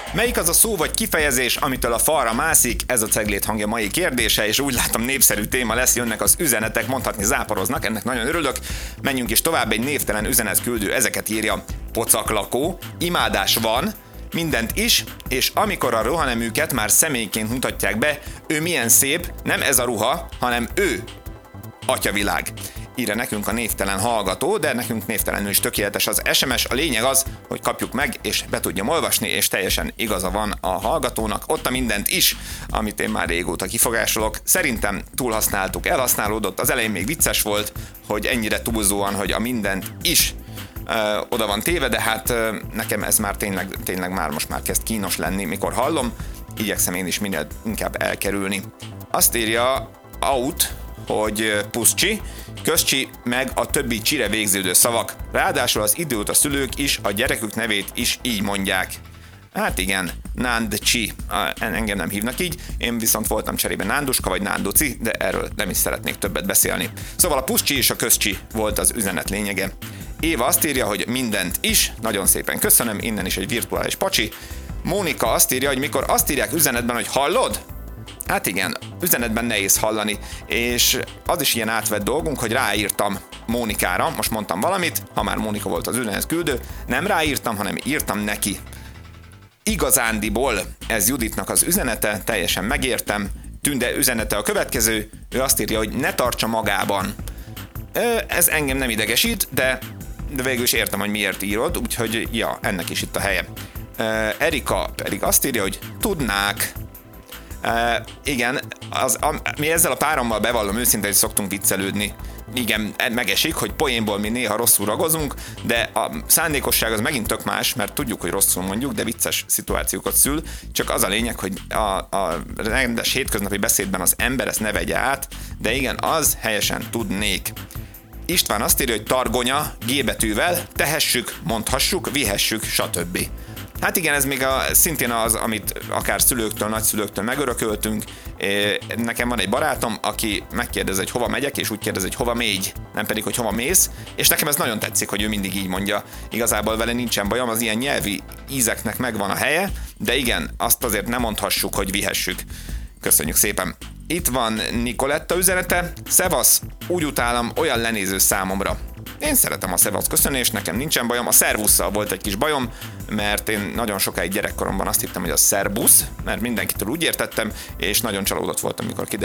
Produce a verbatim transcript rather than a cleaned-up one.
Melyik az a szó vagy kifejezés, amitől a falra mászik? Ez a Ceglét hangja mai kérdése, és úgy látom népszerű téma lesz, jönnek az üzenetek, mondhatni záporoznak, ennek nagyon örülök. Menjünk is tovább, egy névtelen üzenet küldő ezeket írja: pocaklakó, imádás van, mindent is, és amikor a ruhaneműket már személyként mutatják be, ő milyen szép, nem ez a ruha, hanem ő, atyavilág. Írja nekünk a névtelen hallgató, de nekünk névtelenül is tökéletes az es em es. A lényeg az, hogy kapjuk meg, és be tudjam olvasni, és teljesen igaza van a hallgatónak. Ott a mindent is, amit én már régóta kifogásolok. Szerintem túlhasználtuk, elhasználódott. Az elején még vicces volt, hogy ennyire túlzóan, hogy a mindent is ö, oda van téve, de hát ö, nekem ez már tényleg, tényleg már most már kezd kínos lenni, mikor hallom. Igyekszem én is minél inkább elkerülni. Azt írja out, hogy puszcsi, közcsi, meg a többi csire végződő szavak. Ráadásul az idióta szülők is a gyerekük nevét is így mondják. Hát igen, Nándcsi, engem nem hívnak így, én viszont voltam cserébe Nánduska vagy Nánduci, de erről nem is szeretnék többet beszélni. Szóval a puszcsi és a közcsi volt az üzenet lényege. Éva azt írja, hogy mindent is, nagyon szépen köszönöm, innen is egy virtuális pacsi. Mónika azt írja, hogy mikor azt írják üzenetben, hogy hallod? Hát igen, üzenetben nehéz hallani, és az is ilyen átvett dolgunk, hogy ráírtam Mónikára, most mondtam valamit, ha már Mónika volt az üzenet küldő, nem ráírtam, hanem írtam neki. Igazándiból ez Juditnak az üzenete, teljesen megértem, Tünde üzenete a következő, ő azt írja, hogy ne tartsa magában. Ez engem nem idegesít, de, de végül is értem, hogy miért írod, úgyhogy ja, ennek is itt a helye. Erika pedig azt írja, hogy tudnák. Uh, igen, az, a, mi ezzel a párommal bevallom őszintén, hogy szoktunk viccelődni. Igen, megesik, hogy poénból mi néha rosszul ragozunk, de a szándékosság az megint tök más, mert tudjuk, hogy rosszul mondjuk, de vicces szituációkat szül. Csak az a lényeg, hogy a, a rendes hétköznapi beszédben az ember ezt ne vegye át, de igen, az helyesen tudnék. István azt írja, hogy targonya, G betűvel, tehessük, mondhassuk, vihessük, stb. Hát igen, ez még a, szintén az, amit akár szülőktől, nagyszülőktől megörököltünk. Nekem van egy barátom, aki megkérdez, hogy hova megyek, és úgy kérdez, hogy hova mégy, nem pedig, hogy hova mész, és nekem ez nagyon tetszik, hogy ő mindig így mondja. Igazából vele nincsen bajom, az ilyen nyelvi ízeknek megvan a helye, de igen, azt azért nem mondhassuk, hogy vihessük. Köszönjük szépen. Itt van Nikoletta üzenete. Szevasz, úgy utálom, olyan lenéző számomra. Én szeretem a szevasz köszönést, nekem nincsen bajom. A szervusszal volt egy kis bajom, mert én nagyon sokáig gyerekkoromban azt hittem, hogy a szerbusz, mert mindenkitől úgy értettem, és nagyon csalódott voltam, amikor kiderült,